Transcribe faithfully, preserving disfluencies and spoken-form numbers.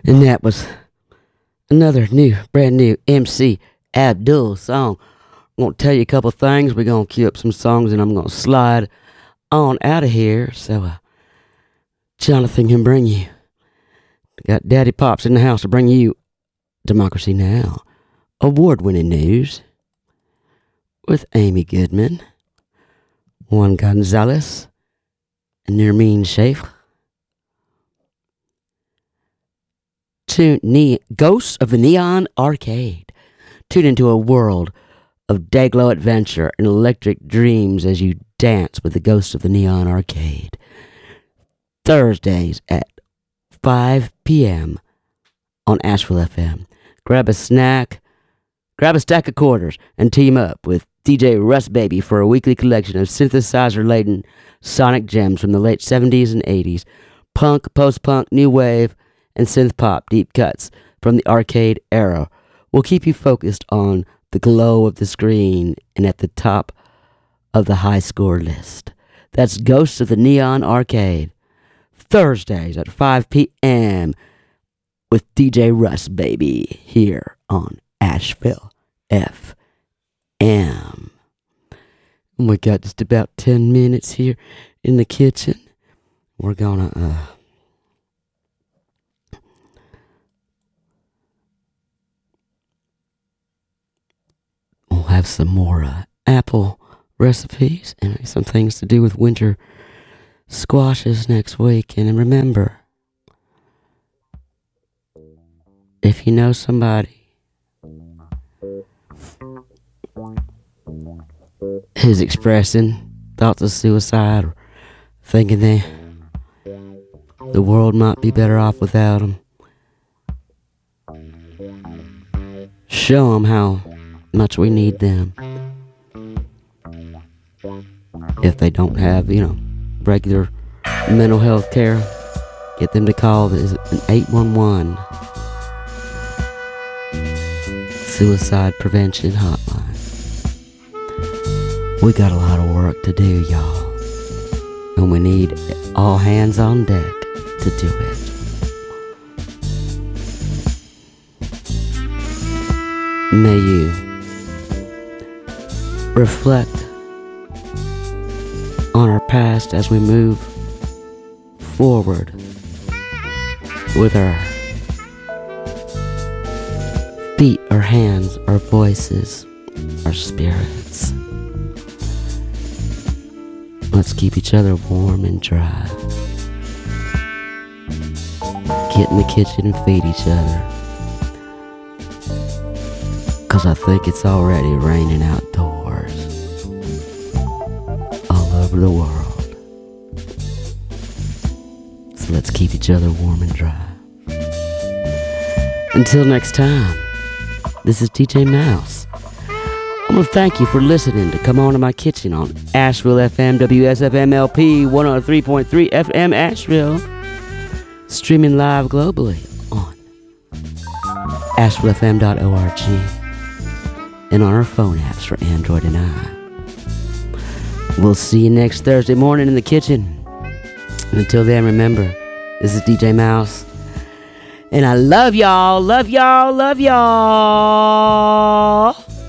And that was another new, brand new M C Abdul song. I'm going to tell you a couple things. We're going to queue up some songs and I'm going to slide on out of here. So, uh, Jonathan can bring you. Got Daddy Pops in the house to bring you Democracy Now! Award-winning news with Amy Goodman, Juan Gonzalez, and Nermeen Sheikh. To ne- Ghosts of the Neon Arcade. Tune into a world of day-glow adventure and electric dreams as you dance with the Ghosts of the Neon Arcade. Thursdays at five p.m. on Asheville F M. Grab a snack, grab a stack of quarters, and team up with D J Russ Baby for a weekly collection of synthesizer-laden sonic gems from the late seventies and eighties, punk, post-punk, new wave, and synth-pop deep cuts from the arcade era. Will keep you focused on the glow of the screen and at the top of the high score list. That's Ghosts of the Neon Arcade. Thursdays at five p.m. with D J Russ Baby here on Asheville F M. And we got just about ten minutes here in the kitchen. We're gonna uh we'll have some more uh, apple recipes and some things to do with winter squashes next week. And remember, if you know somebody who's expressing thoughts of suicide or thinking they the world might be better off without them, show them how much we need them. If they don't have, you know, regular mental health care, get them to call the an eight one one suicide prevention hotline. We got a lot of work to do, y'all, and we need all hands on deck to do it. May you reflect on our past as we move forward with our feet, our hands, our voices, our spirits. Let's keep each other warm and dry. Get in the kitchen and feed each other. 'Cause I think it's already raining outdoors all over the world. So let's keep each other warm and dry. Until next time, this is D J Mouse. I want to thank you for listening to Come On to My Kitchen on Asheville F M, W S F M L P one oh three point three F M Asheville. Streaming live globally on asheville f m dot org and on our phone apps for Android and I. We'll see you next Thursday morning in the kitchen. And until then, remember, this is D J Mouse. And I love y'all, love y'all, love y'all.